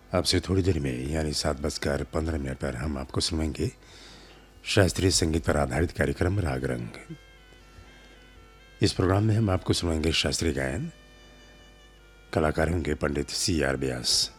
अब से थोड़ी देर में यानी 7:15 पर हम आपको सुनाएंगे शास्त्रीय संगीत पर आधारित कार्यक्रम राग रंग। इस प्रोग्राम में हम आपको सुनाएंगे शास्त्रीय गायन। कलाकार होंगे पंडित CR व्यास।